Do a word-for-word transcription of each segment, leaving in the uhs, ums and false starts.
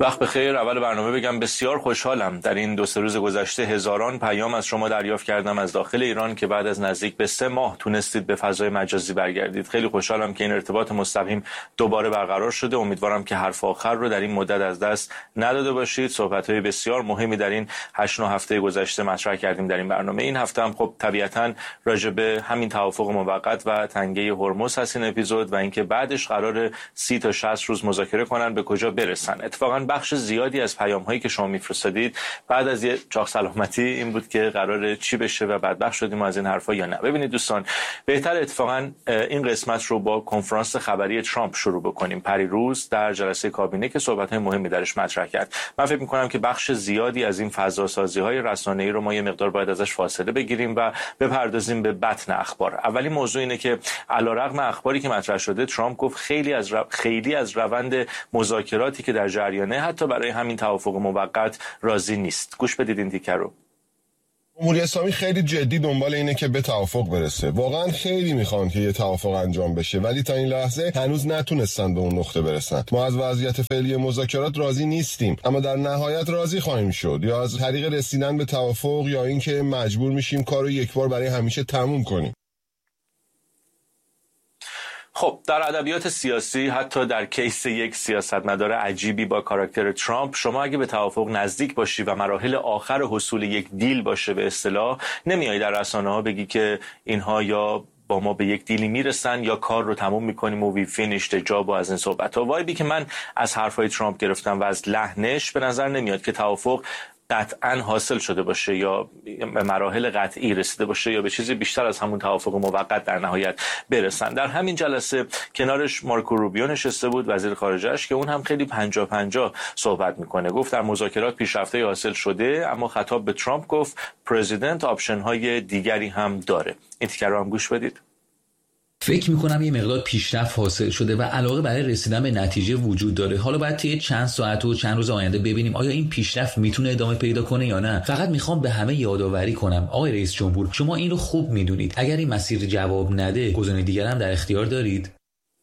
وقت بخیر. اول برنامه بگم بسیار خوشحالم در این دو سه روز گذشته هزاران پیام از شما دریافت کردم از داخل ایران که بعد از نزدیک به سه ماه تونستید به فضای مجازی برگردید. خیلی خوشحالم که این ارتباط مستقیم دوباره برقرار شده. امیدوارم که حرف آخر رو در این مدت از دست نداده باشید. صحبت‌های بسیار مهمی در این هشت نه هفته گذشته مطرح کردیم در این برنامه. این هفته هم خب طبیعتاً راجع به همین توافق موقت و تنگه هرمز هست این اپیزود و اینکه بعدش قرار سی تا شصت روز مذاکره کنن به کجا برسن. اتفاقاً بخش زیادی از پیام‌هایی که شما می‌فرستادید بعد از یه چاق سلامتی این بود که قراره چی بشه و بدبخت شدیم از این حرفا یا نه. ببینید دوستان، بهتر اتفاقا این قسمت رو با کنفرانس خبری ترامپ شروع بکنیم. پریروز در جلسه کابینه که صحبت‌های مهمی درش مطرح کرد. من فکر می‌کنم که بخش زیادی از این فضاسازی‌های رسانه‌ای رو ما یه مقدار باید ازش فاصله بگیریم و بپردازیم به بطن اخبار. اولین موضوع اینه که علیرغم اخباری که مطرح شده، ترامپ گفت خیلی از رو... خیلی از روند مذاکراتی که در جریانه حتی برای همین توافق موقت راضی نیست. گوش بدید این تیکه رو. جمهوری اسلامی خیلی جدی دنبال اینه که به توافق برسه. واقعا خیلی میخوان که یه توافق انجام بشه، ولی تا این لحظه هنوز نتونستن به اون نقطه برسن. ما از وضعیت فعلی مذاکرات راضی نیستیم، اما در نهایت راضی خواهیم شد، یا از طریق رسیدن به توافق یا اینکه مجبور میشیم کارو یک بار برای همیشه تموم کنیم. خب در ادبیات سیاسی، حتی در کیس یک سیاستمدار عجیبی با کاراکتر ترامپ، شما اگه به توافق نزدیک باشی و مراحل آخر حصول یک دیل باشه به اصطلاح، نمیای در رسانه‌ها بگی که اینها یا با ما به یک دیلی میرسن یا کار رو تموم میکنیم و وی فینیشد جاب و از این صحبت ها. وایبی که من از حرفای ترامپ گرفتم و از لحنش به نظر نمیاد که توافق قطعا حاصل شده باشه یا به مراحل قطعی رسیده باشه یا به چیزی بیشتر از همون توافق موقت در نهایت برسن. در همین جلسه کنارش مارکو روبیو نشسته بود، وزیر خارجه‌اش، که اون هم خیلی پنجاه پنجاه صحبت میکنه. گفت در مذاکرات پیشرفته حاصل شده، اما خطاب به ترامپ گفت پرزیدنت آپشن های دیگری هم داره. این تیکه رو هم گوش بدید. فکر میکنم یه مقدار پیشرفت حاصل شده و علاقه برای رسیدن به نتیجه وجود داره. حالا باید طی چند ساعت و چند روز آینده ببینیم آیا این پیشرفت میتونه ادامه پیدا کنه یا نه. فقط میخوام به همه یادآوری کنم آقای رئیس جمهور، شما این رو خوب میدونید. اگر این مسیر جواب نده، گزینه دیگر هم در اختیار دارید.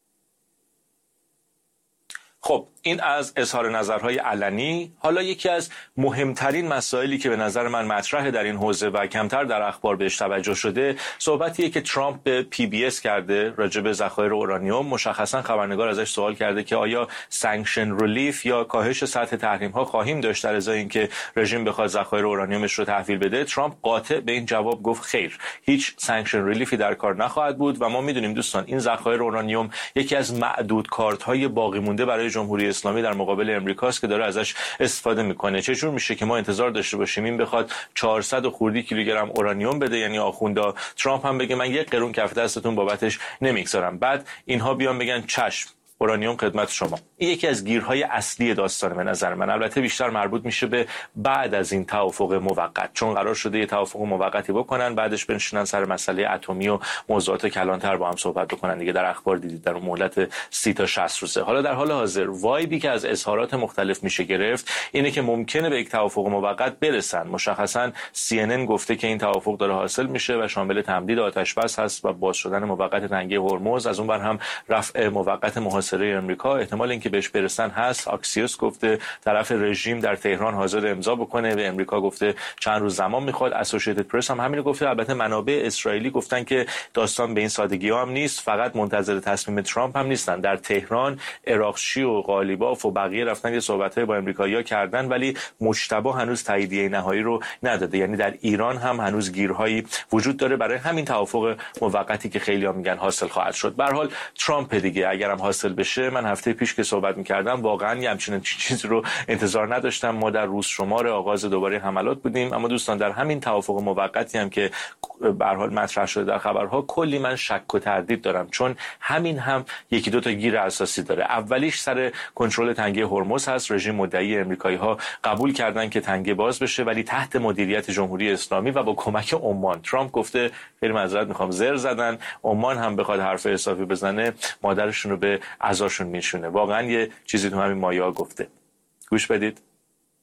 خب این از اظهار نظرهای علنی. حالا یکی از مهمترین مسائلی که به نظر من مطرحه در این حوزه و کمتر در اخبار بهش توجه شده، صحبتیه که ترامپ به پی بی اس کرده راجع به ذخایر اورانیوم. مشخصا خبرنگار ازش سوال کرده که آیا سانکشن ریلیف یا کاهش سطح تحریم ها خواهیم داشت در ازای اینکه رژیم بخواد ذخایر اورانیومش رو تحویل بده. ترامپ قاطع به این جواب گفت خیر، هیچ سانکشن ریلیفی در کار نخواهد بود و ما میدونیم دوستان این ذخایر اورانیوم یکی از معدود کارت‌های باقی مونده برای جمهوری اسلامی در مقابل امریکاست که داره ازش استفاده میکنه. چه جور میشه که ما انتظار داشته باشیم این بخواد چهارصد و خورده کیلوگرم اورانیوم بده، یعنی آخوندا، ترامپ هم بگه من یک قرون کف دستتون بابتش نمیگذارم، بعد اینها بیان بگن چشم اورانیوم خدمت شما. این یکی از گیرهای اصلی داستانه به نظر من. البته بیشتر مربوط میشه به بعد از این توافق موقت، چون قرار شده یه توافق موقتی بکنن، بعدش بنشینن سر مسئله اتمی و موضوعات کلانتر با هم صحبت بکنن دیگه. در اخبار دیدید در مهلت سی تا شصت روزه. حالا در حال حاضر وایبی که از اظهارات مختلف میشه گرفت اینه که ممکنه به یک توافق موقت برسن. مشخصا سی ان ان گفته که این توافق داره حاصل میشه و شامل تمدید آتش بس هست و باز شدن موقت تنگه هرمز، از اون بر هم رفع موقت محاصره امریکا. احتمال اینکه بهش برسن هست. آکسیوس گفته طرف رژیم در تهران حاضر امضا بکنه و امریکا گفته چند روز زمان میخواد. اسوسییتد پرس هم همین گفته. البته منابع اسرائیلی گفتن که داستان به این سادگی ها هم نیست، فقط منتظر تصمیم ترامپ هم نیستن. در تهران عراقچی و قالیباف و بقیه رفتن یه صحبت‌های با امریکایی‌ها کردن، ولی مجتبی هنوز تاییدیه نهایی رو نداده. یعنی در ایران هم هنوز گیرهایی وجود داره برای همین توافق موقتی که خیلی‌ها میگن حاصل خواهد شد. به هر حال ترامپ دیگه اگرم حاصل بشه، من هفته پیش که صحبت می‌کردم واقعا یه همچین چیزی رو انتظار نداشتم. ما در روز شمار آغاز دوباره حملات بودیم، اما دوستان در همین توافق موقتی هم که به هر حال مطرح شده در خبرها، کلی من شک و تردید دارم، چون همین هم یکی دو تا گیر اساسی داره. اولیش سر کنترل تنگه هرمز هست. رژیم مدعی امریکایی‌ها قبول کردن که تنگه باز بشه، ولی تحت مدیریت جمهوری اسلامی و با کمک عمان. ترامپ گفته خیلی معذرت میخوام زر زدن، عمان هم بخواد حرف حسابی بزنه مادرشون رو به عزاشون میشونه. واقعا یه چیزی تو همین مایه‌ها گفته. گوش بدید.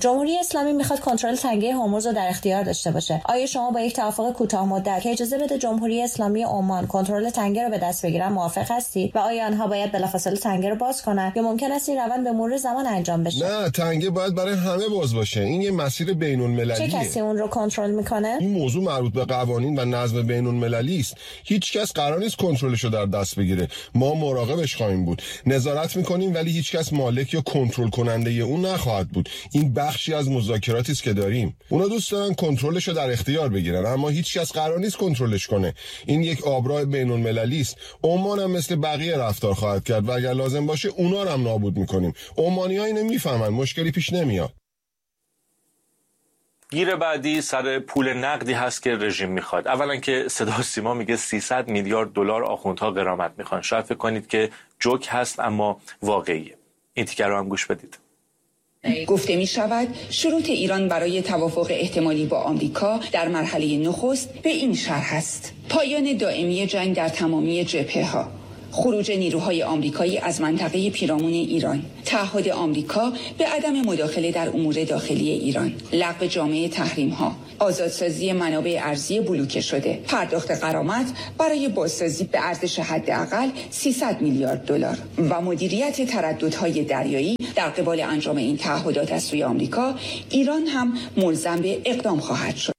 جمهوری اسلامی میخواد کنترل تنگه هرمز رو در اختیار داشته باشه. آیا شما با یک توافق کوتاه مدت که اجازه بده جمهوری اسلامی عمان کنترل تنگه رو به دست بگیرن موافق هستید و آیا آنها باید بلافاصله تنگه رو باز کنن یا ممکن است این روند به مرور زمان انجام بشه؟ نه، تنگه باید برای همه باز باشه. این یه مسیر بین‌المللیه. چه کسی اون رو کنترل میکنه؟ این موضوع مربوط به قوانین و نظم بین‌المللی است. هیچ کس قرار نیست کنترلش رو در دست بگیره. ما مراقبش خواهیم بود. نظارت میکنیم ولی هیچ کس مالک یا کنترل کننده اون نخواهد بود. این بخشی از مذاکراتی است که داریم. اونا دوست دارن کنترلش رو در اختیار بگیرن اما هیچ کس قرار نیست کنترلش کنه. این یک آبراه بین‌المللی است. عمان هم مثل بقیه رفتار خواهد کرد و اگر لازم باشه اونا رو هم نابود میکنیم. عمانی‌ها اینو میفهمن، مشکلی پیش نمیاد. گیر بعدی سر پول نقدی هست که رژیم میخواد. اولا که صدا و سیما میگه سیصد میلیارد دلار آخوندها غرامت میخوان. شاید فکر کنید که جوک هست اما واقعیه. این تیکر رو هم گوش بدید. گفته می شود شروط ایران برای توافق احتمالی با آمریکا در مرحله نخست به این شرح است: پایان دائمی جنگ در تمامی جبهه‌ها، خروج نیروهای آمریکایی از منطقه پیرامون ایران، تعهد آمریکا به عدم مداخله در امور داخلی ایران، لغو جامع تحریم‌ها، آزادسازی منابع ارضی بلوکه شده، پرداخت غرامت برای بازسازی به ارزش حداقل سیصد میلیارد دلار و مدیریت ترددهای دریایی در قبال انجام این تعهدات از سوی آمریکا. ایران هم ملزم به اقدام خواهد شد.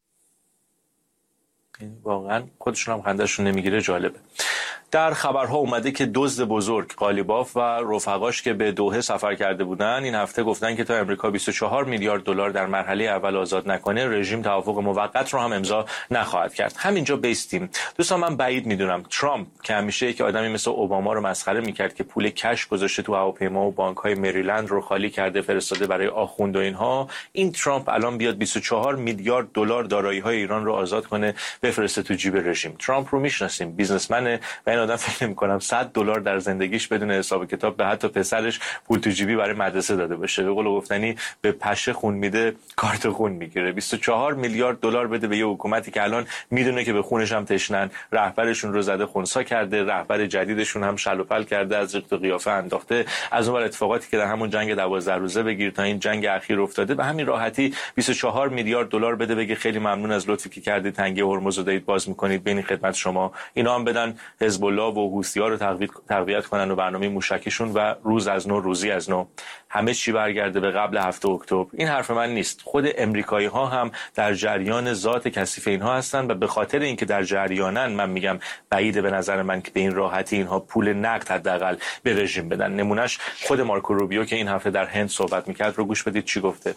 واقعا خودشون هم خنده‌شون نمیگیره. جالبه. در خبرها اومده که دزد بزرگ قالیباف و رفقاش که به دوحه سفر کرده بودن این هفته گفتن که تا امریکا بیست و چهار میلیارد دلار در مرحله اول آزاد نکنه رژیم توافق موقت رو هم امضا نخواهد کرد. همینجا بیستیم. دوستان من بعید میدونم ترامپ که همیشه که آدمی مثل اوباما رو مسخره میکرد که پول کش گذاشته تو هواپیما و بانک‌های مریلند رو خالی کرده فرستاده برای آخوند و اینها، این ترامپ الان بیاد بیست و چهار میلیارد دلار دارایی‌های ایران رو آزاد کنه بفرسته تو جیب رژیم. ترامپ رو میشناسیم، بیزنسمنه و این آدم فکر نمی‌کنم صد دلار در زندگیش بدون حساب کتاب به حتی پسرش پول تو جیبی برای مدرسه داده باشه. به قول گفتنی به پشه خون میده کارت خون میگیره. بیست و چهار میلیارد دلار بده به یه حکومتی که الان میدونه که به خونش هم تشنن، رهبرشون رو زده خنثی کرده، رهبر جدیدشون هم شل و پل کرده، از ریخت و قیافه انداخته. از اون ور اتفاقاتی که در همون جنگ دوازده روزه بگیر تا این جنگ اخیر افتاده، به همین راحتی بیست و چهار میلیارد دلار بده بگه خیلی ممنون از لطفی که کردید تنگه هرمز رو دارید باز میکنید، ببین خدمت شما. اینا هم بدن حزب الله و حوثی‌ها رو تقویت کنن و برنامه موشکیشون و روز از نو روزی از نو همه چی برگرده به قبل هفته اکتبر. این حرف من نیست. خود امریکایی‌ها هم در جریان ذات کثیف اینها هستن و به خاطر اینکه در جریانن من میگم بعیده به نظر من که به این راحتی اینها پول نقد حداقل به رژیم بدن. نمونهش خود مارکو روبیو که این هفته در هند صحبت میکرد رو گوش بدید چی گفته.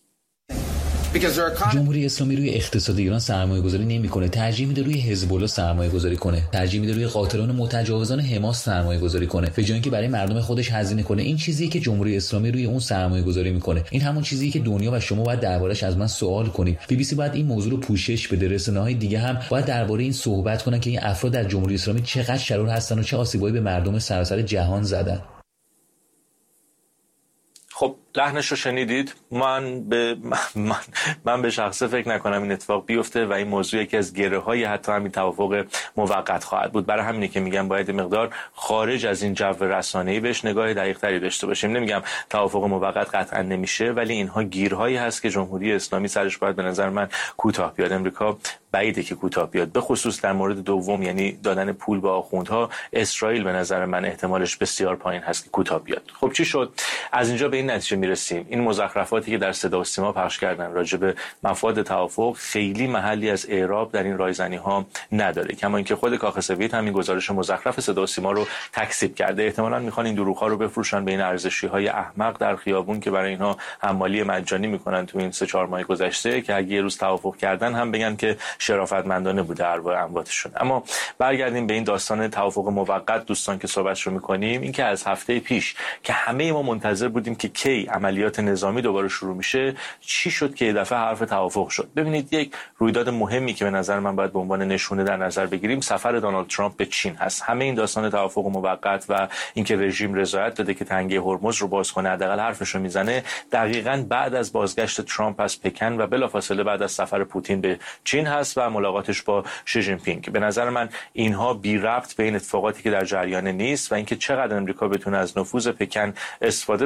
جمهوری اسلامی روی اقتصاد ایران سرمایه گذاری نمیکنه، ترجیح میده روی حزب الله سرمایه گذاری کنه، ترجیح میده روی قاتلان متجاوزان حماس سرمایه گذاری کنه به جای اینکه برای مردم خودش هزینه کنه. این چیزیه که جمهوری اسلامی روی اون سرمایه گذاری میکنه. این همون چیزیه که دنیا و شما باید دربارش از من سوال کنید. بی بی سی باید این موضوع رو پوشش بده، رسانه‌های دیگه هم باید درباره این صحبت کنن که این افراد در جمهوری اسلامی چقدر شرور هستن و چه آسیبایی به مردم سراسر جهان زدن. خب لحنش رو شنیدید. من به من, من به شخصه فکر نکنم این اتفاق بیفته و این موضوع یکی از گره های حتی همین توافق موقت خواهد بود. برای همینه که میگم باید مقدار خارج از این جو رسانه‌ای بهش نگاه دقیق تری داشته باشیم. نمیگم توافق موقت قطعا نمیشه، ولی اینها گیرهایی هست که جمهوری اسلامی سرش باید به نظر من کوتاه بیاد. امریکا بعیده که کوتاه بیاد، به خصوص در مورد دوم یعنی دادن پول به آخوندها. اسرائیل به نظر من احتمالش بسیار پایین هست که کوتاه بیاد. خب چی شد؟ از اینجا به این نتیجه میرسیم این مزخرفاتی که در صدا و سیما پخش کردن راجع به مفاد توافق خیلی محلی از اعراب در این رایزنی ها نداره. کما اینکه خود کاخ سفید همین گزارش مزخرف صدا و سیما رو تکذیب کرده. احتمالاً میخوان این دروغ ها رو بفروشن به این ارزشی های احمق در خیابون که برای اینها حمالی مجانی میکنن تو این سه چهار ماه گذشته، که اگه یه روز توافق کردن هم بگن که شرافتمندانه بوده ارواح امواتشون. اما برگردیم به این داستان توافق موقت دوستان که صحبتش رو میکنیم. این که از هفته پیش که همه ما منتظر بودیم که کی عملیات نظامی دوباره شروع میشه، چی شد که یه دفعه حرف توافق شد؟ ببینید یک رویداد مهمی که به نظر من باید به عنوان نشونه در نظر بگیریم سفر دونالد ترامپ به چین هست. همه این داستان توافق موقت و اینکه رژیم رضایت داده که تنگه هرمز رو باز کنه حداقل حرفش رو میزنه دقیقاً بعد از بازگشت ترامپ از پکن و بلافاصله بعد از سفر پوتین به چین هست و ملاقاتش با شی جین پینگ. به نظر من اینها بی ربط به این اتفاقاتی که در جریان نیست و اینکه چقدر امریکا بتونه از نفوذ پکن استفاده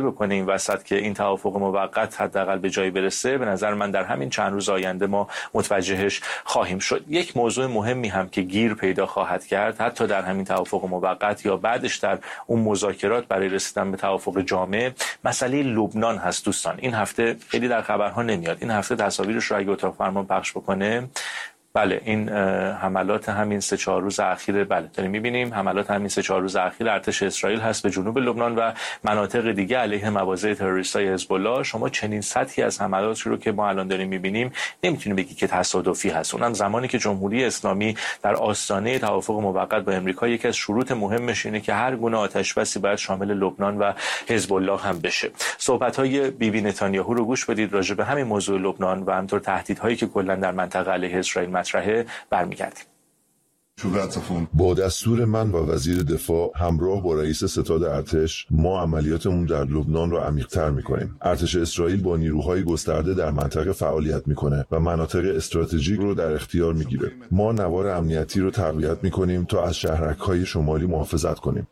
بکنه این وسط که این توافق موقت حداقل به جایی برسه، به نظر من در همین چند روز آینده ما متوجهش خواهیم شد. یک موضوع مهمی هم که گیر پیدا خواهد کرد حتی در همین توافق موقت یا بعدش در اون مذاکرات برای رسیدن به توافق جامع، مسئله لبنان هست. دوستان این هفته خیلی در خبرها نمیاد، این هفته تصاویرش رو اگه اتاق فرمان پخش بکنه، بله این حملات همین سه چهار روز اخیر، بله داریم می‌بینیم حملات همین سه چهار روز اخیر ارتش اسرائیل هست به جنوب لبنان و مناطق دیگه علیه مواضع تروریستای حزب الله. شما چنین سطحی از حملات رو که ما الان داریم می‌بینیم نمیتونیم بگی که تصادفی هست. اونم زمانی که جمهوری اسلامی در آستانه توافق موقت با امریکا یکی از شروط مهمش اینه که هر گونه آتش‌بسی باید شامل لبنان و حزب الله هم بشه. صحبت‌های بیبی نتانیاهو رو گوش بدید راجع به همین موضوع لبنان و همینطور تهدیدهایی که کلا در منطقه علیه اسرائیل مطرحه برمیگردیم. با دستور من و وزیر دفاع همراه با رئیس ستاد ارتش ما عملیاتمون در لبنان رو عمیق‌تر می‌کنیم. ارتش اسرائیل با نیروهای گسترده در منطقه فعالیت می‌کنه و مناطق استراتژیک رو در اختیار می‌گیره. ما نوار امنیتی رو تقویت می‌کنیم تا از شهرک‌های شمالی محافظت کنیم.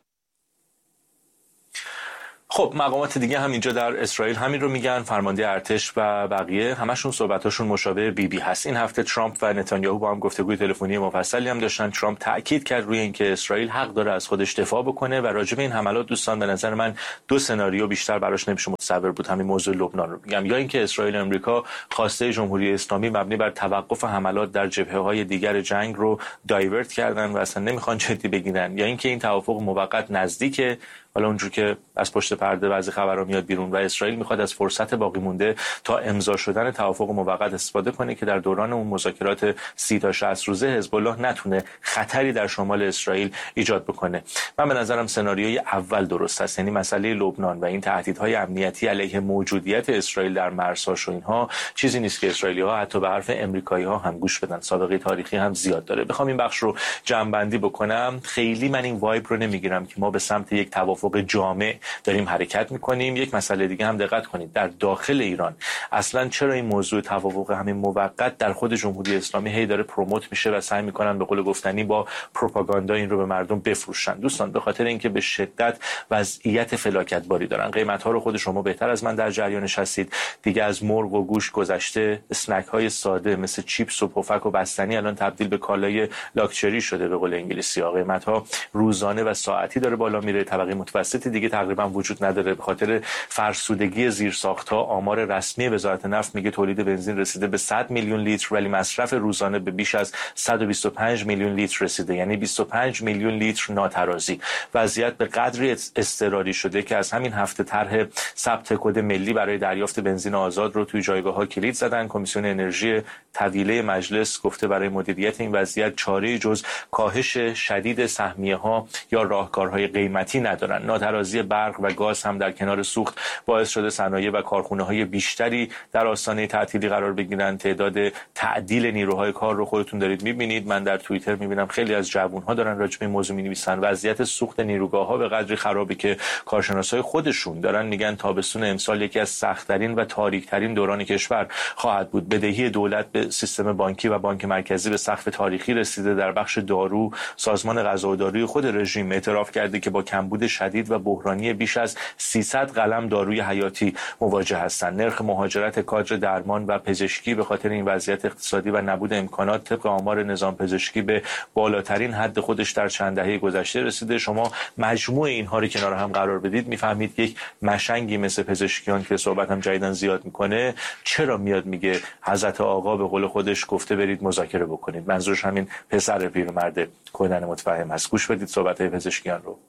خب مقامات دیگه هم اینجا در اسرائیل همین رو میگن، فرمانده ارتش و بقیه همشون صحبتاشون مشابه بیبی هست. این هفته ترامپ و نتانیاهو با هم گفتگوی تلفنی مفصلی هم داشتن. ترامپ تاکید کرد روی اینکه اسرائیل حق داره از خودش دفاع بکنه و راجع به این حملات دوستان به نظر من دو سناریو بیشتر براش نمیشه متصور بود. همین موضوع لبنان رو میگم، یا اینکه اسرائیل و امریکا خواسته جمهوری اسلامی مبنی بر توقف حملات در جبهه‌های دیگر جنگ رو دایورت کردن و اصلا نمیخوان جدی بگیرن، یا اینکه این توافق موقت نزدیکه، حالا اونجور که از پشت پرده بعضی خبرها میاد بیرون و اسرائیل میخواد از فرصت باقی مونده تا امضا شدن توافق موقت استفاده کنه که در دوران اون مذاکرات سی تا شصت روزه حزب الله نتونه خطری در شمال اسرائیل ایجاد بکنه. من به نظرم سناریوی اول درست است، یعنی مسئله لبنان و این تهدیدهای امنیتی علیه موجودیت اسرائیل در مرزهاش و اینها چیزی نیست که اسرائیلی‌ها حتی به حرف آمریکایی‌ها هم گوش بدن. سابقه تاریخی هم زیاد داره. بخوام این بخش رو جمع‌بندی بکنم، خیلی من این وایب رو نمیگیرم که ما به سمت یک توافق جامع داریم حرکت میکنیم. یک مسئله دیگه هم دقت کنید، در داخل ایران اصلا چرا این موضوع توافق همین موقت در خود جمهوری اسلامی هی داره پروموت میشه و سعی میکنن به قول گفتنی با پروپاگاندا این رو به مردم بفروشن؟ دوستان به خاطر اینکه به شدت وضعیت فلاکت باری دارن. قیمت ها رو خود شما بهتر از من در جریانش هستید دیگه. از مرغ و گوشت گذشته، اسنک های ساده مثل چیپس و پفک و بستنی الان تبدیل به کالای لاکچری شده به قول انگلیسی ها. قیمت ها روزانه و ساعتی داره بالا میره. طبقه متوسط دیگه تقریبا وجود نداره به خاطر فرسودگی زیرساخت‌ها. آمار رسمی وزارت نفت میگه تولید بنزین رسیده به صد میلیون لیتر ولی مصرف روزانه به بیش از صد و بیست و پنج میلیون لیتر رسیده، یعنی بیست و پنج میلیون لیتر ناترازی. وضعیت به قدری اضطراری شده که از همین هفته طرح ثبت کد ملی برای دریافت بنزین آزاد رو توی جایگاه‌ها کلید زدن. کمیسیون انرژی طویله مجلس گفته برای مدیریت این وضعیت چاره‌ای جز کاهش شدید سهمیه‌ها یا راهکارهای قیمتی ندارن. ناترازی برق و گاز هم در کنار سوخت باعث شده صنایع و کارخانه‌های بیشتری در آستانه تعطیلی قرار بگیرن. تعداد تعدیل نیروهای کار رو خودتون دارید می‌بینید. من در توییتر می‌بینم خیلی از جوان‌ها دارن راجع به این موضوع می‌نویسن. وضعیت سوخت نیروگاه‌ها به قدری خرابه که کارشناسای خودشون دارن میگن تابستون امسال یکی از سخت‌ترین و تاریک‌ترین دوران کشور خواهد بود. بدهی دولت به سیستم بانکی و بانک مرکزی به سقف تاریخی رسیده. در بخش دارو سازمان غذا و داروی خود رژیم اعتراف کرده که با کمبود شدید و بحرانی بیش از سیصد قلم داروی حیاتی مواجه هستند. نرخ مهاجرت کادر درمان و پزشکی به خاطر این وضعیت اقتصادی و نبود امکانات طبق آمار نظام پزشکی به بالاترین حد خودش در چند دهه گذشته رسیده. شما مجموع اینها رو کنار هم قرار بدید میفهمید یک مشنگی مثل پزشکیان که صحبت هم جدیداً زیاد میکنه چرا میاد میگه حضرت آقا به قول خودش گفته برید مذاکره بکنید. منظورش همین پسر پیرمرد کودن متفهم هست. گوش بدید صحبت‌های پزشکیان رو.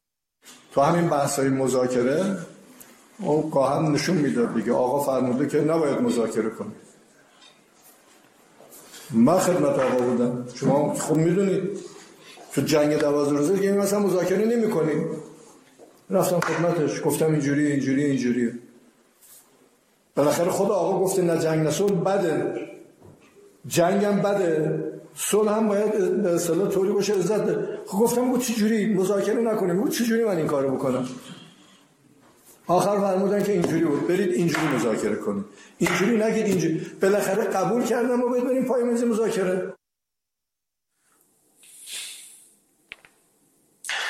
تو همین بحث‌های مذاکره اون گاهن نشون میداد دیگه آقا فرموده که نباید مذاکره کنید. من خدمت آقا بودم. شما خب میدونید تو جنگ دوازده روزه دیگه مثلا مذاکره نمی‌کنید. رفتم خدمتش گفتم اینجوری اینجوری اینجوری. بالاخره خود آقا گفته نه جنگ نه صلح بده. جنگ هم بده. صلح هم باید به اصطلاح طوری باشه عزت ده. خب گفتم بگو چه جوری مذاکره نکنیم. بگو چه جوری من این کارو بکنم. آخر فرمودن که اینجوری بود برید اینجوری مذاکره کنید. اینجوری نگید اینجوری. بالاخره قبول کردم و باید بریم پای میز مذاکره.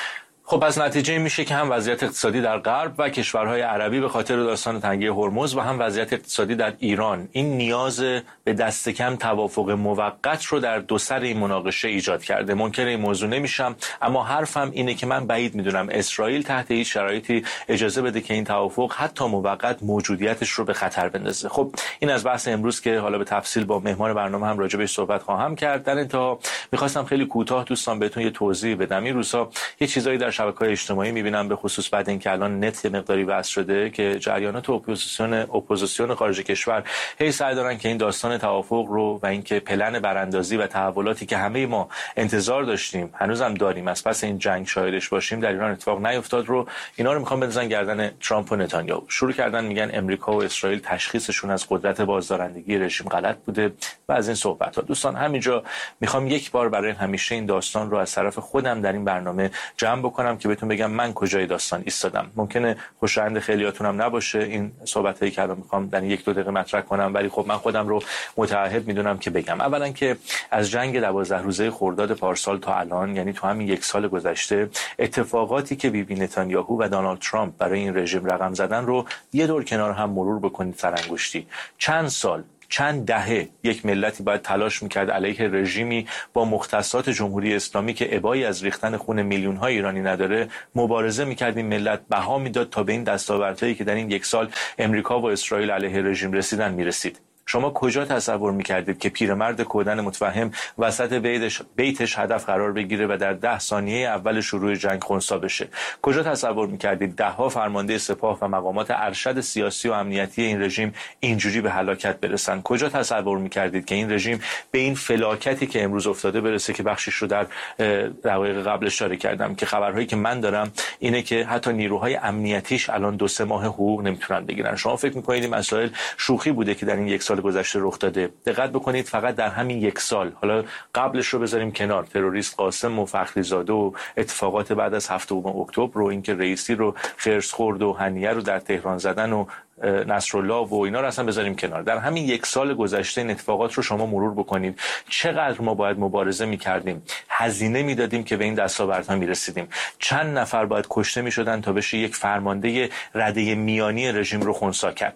خب از نتیجه میشه که هم وضعیت اقتصادی در غرب و کشورهای عربی به خاطر داستان تنگه هرمز و هم وضعیت اقتصادی در ایران این نیاز به دست کم توافق موقت رو در دو سر این مناقشه ایجاد کرده. منکر این موضوع نمیشم، اما حرفم اینه که من بعید میدونم اسرائیل تحت هیچ شرایطی اجازه بده که این توافق حتی موقت موجودیتش رو به خطر بندازه. خب این از بحث امروز که حالا به تفصیل با مهمان برنامه هم راجع بهش صحبت خواهم کرد. در انتها میخواستم خیلی کوتاه دوستان بهتون یه توضیح بدم. این روزها یه چیزایی در شبکه‌های اجتماعی می‌بینم، به خصوص بعد اینکه الان نت مقداری وصل شده، که جریانات اپوزیسیون اپوزیسیون خارج کشور هی سعی دارن که این داستان توافق رو و اینکه پلن براندازی و تحولاتی که همه ما انتظار داشتیم هنوزم داریم از پس این جنگ شاهدش باشیم در ایران اتفاق نیفتاد رو اینا رو میخوان بندازن گردن ترامپ و نتانیاهو. شروع کردن میگن امریکا و اسرائیل تشخیصشون از قدرت بازدارندگی رژیم غلط بوده و از این صحبت‌ها. دوستان همینجا میخوام یک بار برای همیشه این داستان رو از طرف خودم در این برنامه جمع بکنم که بهتون بگم من کجای داستان ایستادم. ممکنه خوشایند خیلیاتونم نباشه این صحبتایی که الان میخوام در یک دو دقیقه مطرح کنم، ولی خب من خودم رو متعهد میدونم که بگم. اولا که از جنگ دوازده روزه خرداد پارسال تا الان، یعنی تو همین یک سال گذشته، اتفاقاتی که بیبی نتانیاهو و دونالد ترامپ برای این رژیم رقم زدن رو یه دور کنار هم مرور بکنید سرانگشتی. چند سال، چند دهه یک ملتی باید تلاش میکرد علیه رژیمی با مختصات جمهوری اسلامی که ابایی از ریختن خون میلیون های ایرانی نداره مبارزه میکرد. این ملت بها میداد تا به این دستاوردهایی که در این یک سال امریکا و اسرائیل علیه رژیم رسیدن میرسید. شما کجا تصور میکردید که پیرمرد کودن متفهم وسط بیتش, بیتش هدف قرار بگیره و در ده ثانیه اول شروع جنگ خنثی بشه؟ کجا تصور میکردید ده ها فرمانده سپاه و مقامات ارشد سیاسی و امنیتی این رژیم اینجوری به هلاکت برسن؟ کجا تصور میکردید که این رژیم به این فلاکتی که امروز افتاده برسه که بخشش رو در دقایق قبل اشاره کردم، که خبرهایی که من دارم اینه که حتی نیروهای امنیتیش الان دو سه ماه حقوق نمیتونن بگیرن. شما فکر میکنید این مسائل شوخی بوده که در این یک سال گذشته رخ داده؟ دقت بکنید فقط در همین یک سال، حالا قبلش رو بذاریم کنار، تروریست قاسم و فخری زاده و اتفاقات بعد از هفتم اکتبر رو، اینکه رئیسی رو خرس خورد و هنیه رو در تهران زدن و نصرالله و اینا رو اصلا بذاریم کنار، در همین یک سال گذشته این اتفاقات رو شما مرور بکنید. چقدر ما باید مبارزه می‌کردیم، هزینه میدادیم که به این دستاوردها میرسیدیم. چند نفر باید کشته میشدن تا بشه یک فرمانده رده میانی رژیم رو خنثی کرد.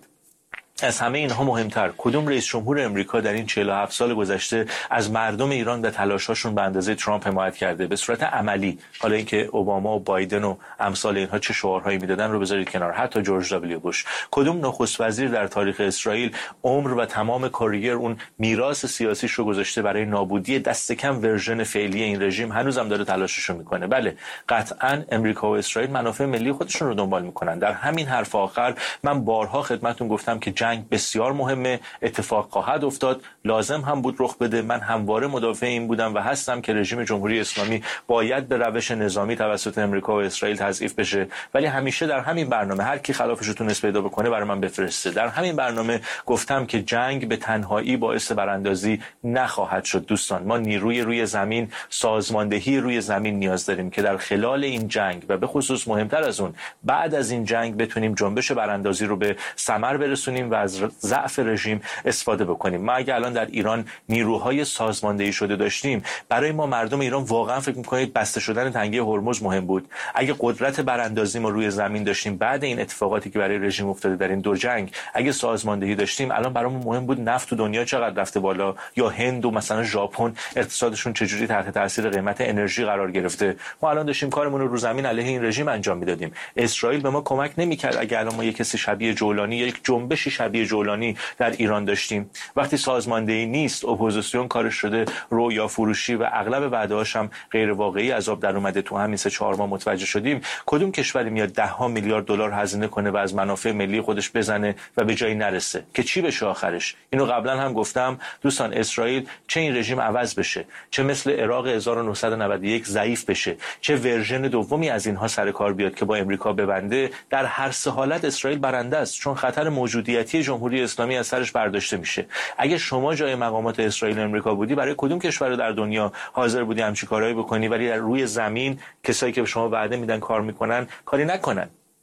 از همه اینها مهمتر، کدوم رئیس جمهور امریکا در این چهل و هفت سال گذشته از مردم ایران و تلاش‌هاشون به اندازه ترامپ حمایت کرده به صورت عملی؟ حالا اینکه اوباما و بایدن و امثال اینها چه شعارهایی میدادن رو بذارید کنار، حتی جورج دبلیو بوش. کدوم نخست وزیر در تاریخ اسرائیل عمر و تمام کاریر اون میراث سیاسیش رو گذاشته برای نابودی دست کم ورژن فعلی این رژیم؟ هنوزم داره تلاشش رو میکنه. بله قطعاً امریکا و اسرائیل منافع ملی خودشون رو دنبال میکنن. در همین حرف آخر من بارها خدمتتون گفتم که جنگ بسیار مهمه، اتفاق خواهد افتاد، لازم هم بود رخ بده. من همواره مدافع این بودم و هستم که رژیم جمهوری اسلامی باید به روش نظامی توسط امریکا و اسرائیل تضعیف بشه، ولی همیشه در همین برنامه هر کی خلافش رو تونست پیدا بکنه برای من بفرسته. در همین برنامه گفتم که جنگ به تنهایی باعث براندازی نخواهد شد. دوستان ما نیروی روی زمین، سازماندهی روی زمین نیاز داریم که در خلال این جنگ و به خصوص مهمتر از اون بعد از این جنگ بتونیم جنبش براندازی رو به ثمر برسونیم و از ضعف رژیم استفاده بکنیم. ما اگه الان در ایران نیروهای سازماندهی شده داشتیم، برای ما مردم ایران واقعا فکر می‌کنید بسته شدن تنگه هرمز مهم بود؟ اگه قدرت براندازی ما روی زمین داشتیم بعد این اتفاقاتی که برای رژیم افتاده در این دو جنگ، اگه سازماندهی داشتیم، الان برامون مهم بود نفت تو دنیا چقدر رفته بالا، یا هند و مثلا ژاپن اقتصادشون چجوری تحت تاثیر قیمت انرژی قرار گرفته. ما الان داشتیم کارمون رو رو زمین علیه این رژیم انجام میدادیم. اسرائیل به ما کمک نمی‌کرد. اگه الان ما یک کسی شبیه جولانی یا یک جنبشی شبیه جولانی در ایران داشتیم، وقتی سازماندهی نیست، اپوزیسیون کارش شده رویا فروشی و اغلب وعده‌هاش هم غیر واقعی عذاب در اومده، تو همین سه چهار ماه متوجه شدیم. کدوم کشوری میاد ده ها میلیارد دلار هزینه کنه و از منافع ملی خودش بزنه و به جایی نرسه که چی بشه آخرش؟ اینو قبلا هم گفتم دوستان، اسرائیل چه این رژیم عوض بشه، چه مثل عراق هزار و نهصد و نود و یک ضعیف بشه، چه ورژن دومی از اینها سر کار بیاد که با امریکا ببنده، در هر سه حالت اسرائیل برنده است، چون خطر موجودیتی جمهوری اسلامی از سرش برداشته میشه. اگه شما جای مقامات اسرائیل و امریکا بودی، برای کدوم کشور در دنیا حاضر بودی همچین کارهایی بکنی ولی در روی زمین کسایی که به شما وعده میدن کار میکنن کاری نکنن؟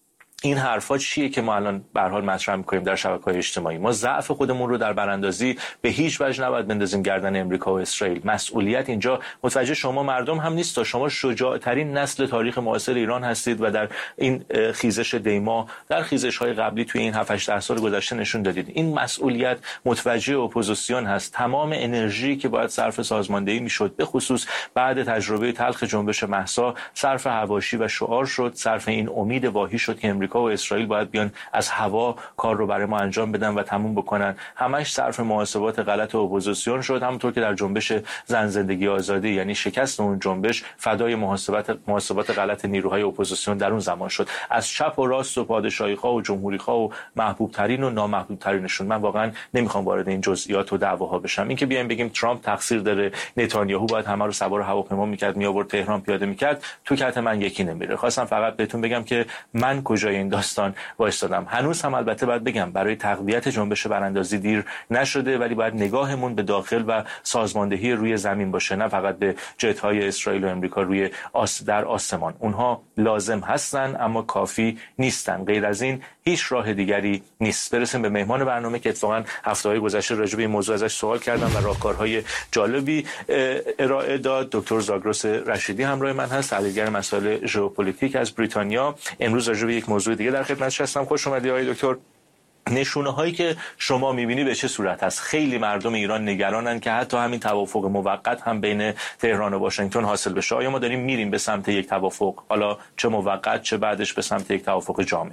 این حرفا چیه که ما الان به هر حال مطرح می‌کنیم در شبکه‌های اجتماعی؟ ما ضعف خودمون رو در براندازی به هیچ وجه نباید بندازیم گردن امریکا و اسرائیل. مسئولیت اینجا متوجه شما مردم هم نیست تا شما شجاع‌ترین نسل تاریخ معاصر ایران هستید و در این خیزش دیما، در خیزش‌های قبلی توی این هفت هشت سال گذشته نشون دادید. این مسئولیت متوجه اپوزیسیون هست. تمام انرژی که باید صرف سازماندهی میشد، به خصوص بعد تجربه تلخ جنبش مهسا، صرف حواشی و شعار شد، صرف این امید واهی شد که امریکا و اسرائیل باید بیان از هوا کار رو برای ما انجام بدن و تموم بکنن. همش صرف محاسبات غلط اپوزیسیون شد، همونطور که در جنبش زن زندگی آزادی، یعنی شکست اون جنبش، فدای محاسبات محاسبات غلط نیروهای اپوزیسیون در اون زمان شد. از چپ و راست و پادشاهی‌خواه و جمهوری‌خواه و محبوب ترین و نامحبوب ترینشون. من واقعا نمیخوام وارد این جزئیات و دعواها بشم. اینکه بیایم بگیم ترامپ تقصیر داره، نتانیاهو باید همه رو سوار هواپیما میکرد می آورد تهران پیاده میکرد، تو کت من یکی نمیره. خواستم فقط بهتون بگم که من کجای این داستان وایسادم. هنوز هم البته باید بگم برای تقویت جنبش براندازی دیر نشده، ولی باید نگاهمون به داخل و سازماندهی روی زمین باشه، نه فقط به جت‌های اسرائیل و امریکا روی آس در آسمان. اونها لازم هستن اما کافی نیستن. غیر از این هیچ راه دیگری نیست. برسیم به مهمان برنامه که اتفاقا هفته‌های گذشته راجع به این موضوع ازش سوال کردم و راهکارهای جالبی ارائه داد. دکتر زاگرس رشیدی همراه من هست، تحلیلگر مسائل ژئوپلیتیک از بریتانیا. امروز راجع به یک موضوع دیگه در خدمتش هستم. خوش اومدید آقای دکتر. نشونه هایی که شما میبینی به چه صورت هست؟ خیلی مردم ایران نگرانن که حتی همین توافق موقت هم بین تهران و واشنگتن حاصل بشه. آیا ما داریم میریم به سمت یک توافق، حالا چه موقت چه بعدش به سمت یک توافق جامع؟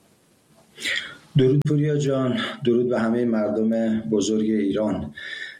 درود پوریا جان، درود به همه مردم بزرگ ایران.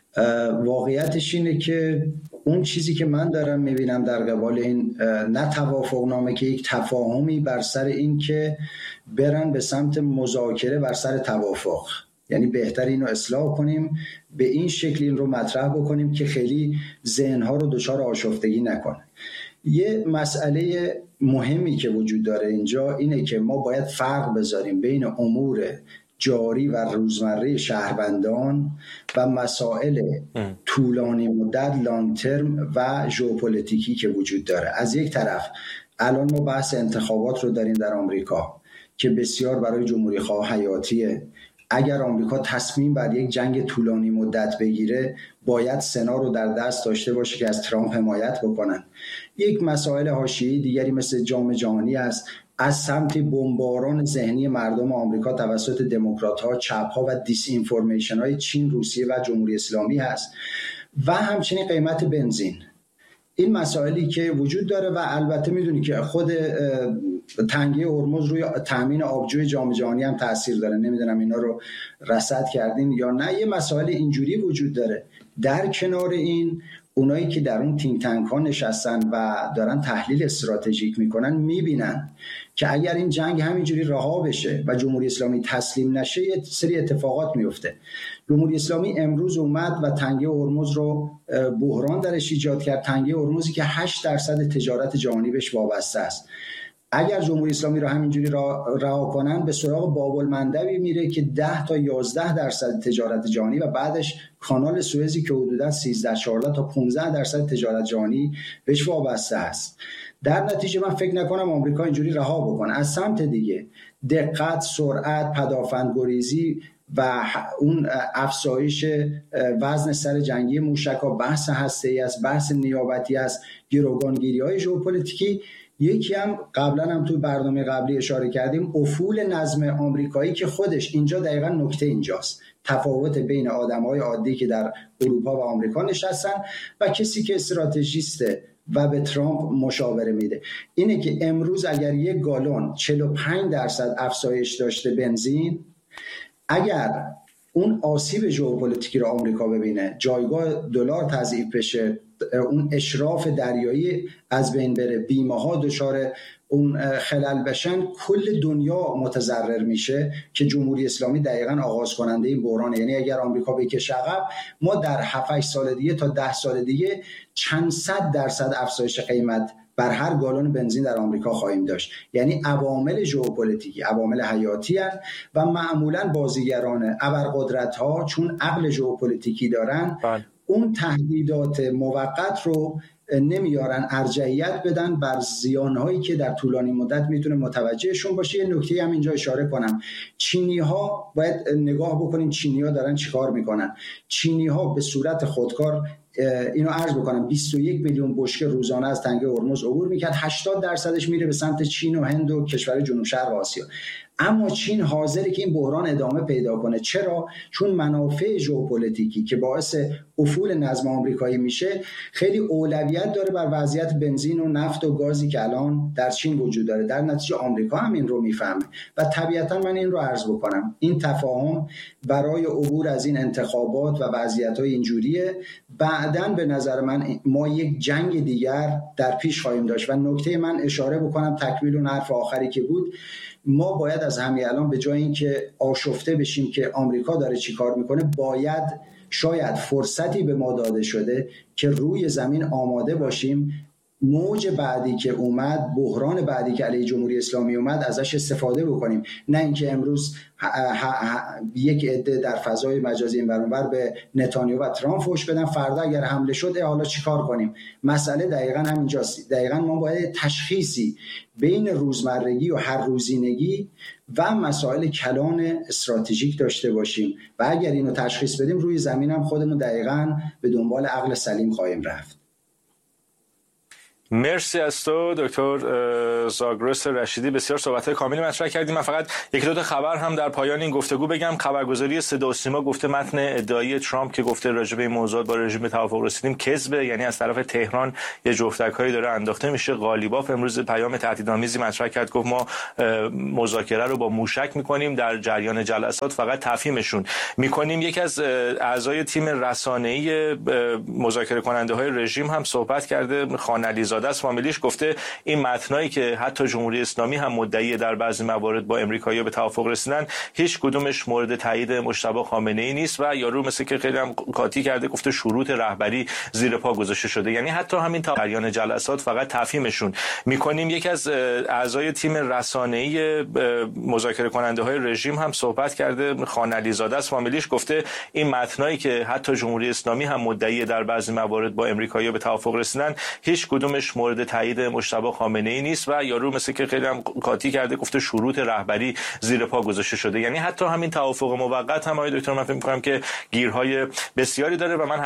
واقعیتش اینه که اون چیزی که من دارم میبینم در قبال این نه توافق نامه که یک تفاهمی بر سر این که برن به سمت مذاکره بر سر توافق، یعنی بهتر اینو اصلاح کنیم، به این شکل این رو مطرح بکنیم که خیلی ذهنها رو دچار آشفتگی نکنه. یه مسئله مهمی که وجود داره اینجا اینه که ما باید فرق بذاریم بین امور جاری و روزمره شهروندان و مسائل طولانی مدت لانگ ترم و ژئوپلیتیکی که وجود داره. از یک طرف الان ما بحث انتخابات رو داریم در آمریکا که بسیار برای جمهوری خواه حیاتیه. اگر آمریکا تصمیم بعد یک جنگ طولانی مدت بگیره باید سنا رو در دست داشته باشه که از ترامپ حمایت بکنن. یک مسائل حاشیه‌ای دیگری مثل جام جهانی است از سمت بمباران ذهنی مردم آمریکا توسط دموکرات‌ها، چپ‌ها و دیس اینفورمیشن‌های چین، روسیه و جمهوری اسلامی هست و همچنین قیمت بنزین. این مسائلی که وجود داره و البته میدونی که خود تنگه هرمز روی تامین آبجوی جام جهانی هم تاثیر داره. نمیدونم اینا رو رصد کردین یا نه. یه مسائل اینجوری وجود داره. در کنار این اونایی که در اون تینک تانک ها نشستن و دارن تحلیل استراتژیک میکنن میبینن که اگر این جنگ همینجوری رها بشه و جمهوری اسلامی تسلیم نشه یه سری اتفاقات میفته. جمهوری اسلامی امروز اومد و تنگه هرمز رو بحران درش ایجاد کرد. تنگه هرمزی که هشت درصد تجارت جهانی بهش وابسته است. اگر جمهوری اسلامی رو همینجوری رها کنن به سراغ باب المندبی میره که ده تا یازده درصد تجارت جهانی و بعدش کانال سوئزی که حدوداً سیزده چهارده تا پانزده درصد تجارت جهانی بهش وابسته است. در نتیجه من فکر نکنم آمریکا اینجوری رها بکنه. از سمت دیگه دقت، سرعت، پدافندگریزی و اون افزایش وزن سر جنگی موشک‌ها، بحث هسته‌ای است، بحث نیابتی است، گروگانگیری‌های ژئوپلیتیکی. یکی هم قبلا هم توی برنامه قبلی اشاره کردیم، افول نظم آمریکایی که خودش اینجا دقیقا نکته اینجاست. تفاوت بین آدم‌های عادی که در اروپا و آمریکا نشستن و کسی که استراتژیسته و به ترامپ مشاوره میده. اینه که امروز اگر یک گالون چهل و پنج درصد افزایش داشته بنزین، اگر اون آسیب ژئوپلیتیکی رو آمریکا ببینه، جایگاه دلار تضعیف بشه، اون اشراف دریایی از بین بره، بیمه ها دچار اون خلل بشن، کل دنیا متضرر میشه که جمهوری اسلامی دقیقاً آغاز کننده این بحرانه. یعنی اگر آمریکا بکشه عقب، ما در هفت هشت سال دیگه تا ده سال دیگه چند صد درصد افزایش قیمت بر هر گالون بنزین در آمریکا خواهیم داشت. یعنی عوامل ژئوپلیتیکی، عوامل حیاتی هستند و معمولاً بازیگران ابرقدرت‌ها چون عقل ژئوپلیتیکی دارن، اون تهدیدات موقت رو نمیارن ارجحیت بدن بر زیانهایی که در طولانی مدت میتونه متوجهشون باشه. یه نکته هم اینجا اشاره کنم، چینی ها باید نگاه بکنیم چینی ها دارن چیکار میکنن. چینی ها به صورت خودکار، اینو عرض بکنم، بیست و یک میلیون بشکه روزانه از تنگه هرمز عبور میکرد، هشتاد درصدش میره به سمت چین و هند و کشور جنوب شرق آسیا. اما چین حاضره که این بحران ادامه پیدا کنه. چرا؟ چون منافع ژئوپلیتیکی که باعث افول نظم آمریکایی میشه خیلی اولویت داره بر وضعیت بنزین و نفت و گازی که الان در چین وجود داره. در نتیجه آمریکا هم این رو میفهمه و طبیعتا من این رو عرض بکنم، این تفاهم برای عبور از این انتخابات و وضعیت‌های اینجوریه. بعداً به نظر من ما یک جنگ دیگر در پیش خواهیم داشت. و نکته من اشاره بکنم تکمیل اون حرف آخری که بود، ما باید از همین الان به جای اینکه آشفته بشیم که آمریکا داره چی کار میکنه، باید شاید فرصتی به ما داده شده که روی زمین آماده باشیم موج بعدی که اومد، بحران بعدی که علیه جمهوری اسلامی اومد، ازش استفاده بکنیم. نه اینکه امروز ها ها یک عده در فضای مجازی این اونور به نتانیاهو و ترامپ فوش بدن، فردا اگر حمله شد حالا چیکار کنیم؟ مسئله دقیقاً همینجاست. دقیقاً ما باید تشخیصی بین روزمرگی و هر روزینگی و مسائل کلان استراتژیک داشته باشیم و اگر اینو تشخیص بدیم روی زمین هم خودمون دقیقاً به دنبال عقل سلیم خواهیم رفت. مرسی از تو دکتر زاگرس رشیدی، بسیار صحبت‌های کاملی مطرح کردیم. من فقط یک دو تا خبر هم در پایان این گفتگو بگم. خبرگزاری صدا و سیما گفته متن ادعایی ترامپ که گفته راجع به این موضوعات با رژیم به توافق رسیدیم کذبه، یعنی از طرف تهران یه جفتک‌هایی داره انداخته میشه. غالیباف امروز پیام تهدیدآمیزی مطرح کرد، گفت ما مذاکره رو با موشک می‌کنیم، در جریان جلسات فقط تفهیمشون می‌کنیم. یکی از اعضای تیم رسانه‌ای مذاکره کننده‌های رژیم هم صحبت کرده، خان علیزاده از فامیلیش، گفته این متنایی که حتی جمهوری اسلامی هم مدعی در بعضی موارد با امریکایی‌ها به توافق رسیدن هیچ کدومش مورد تایید مجتبی خامنه‌ای نیست و یارو مثل که خیلی هم قاطی کرده، گفته شروط رهبری زیر پا گذاشته شده، یعنی حتی همین جریان جلسات فقط تفهیمشون می‌کنیم. یکی از اعضای تیم رسانه‌ای مذاکره کننده‌های رژیم هم صحبت کرده، خان علیزاده از فامیلیش، گفته این متنایی که حتی جمهوری اسلامی هم مدعی در بعضی موارد با امریکایی‌ها به توافق رسیدن هیچ کدومش مورد تایید مجتبی خامنه‌ای نیست و یارو مثل که خیلی هم قاطی کرده، گفته شروط رهبری زیر پا گذاشته شده، یعنی حتی همین توافق موقت هم آقای دکتر من فکر می‌کنم که گیرهای بسیاری داره و من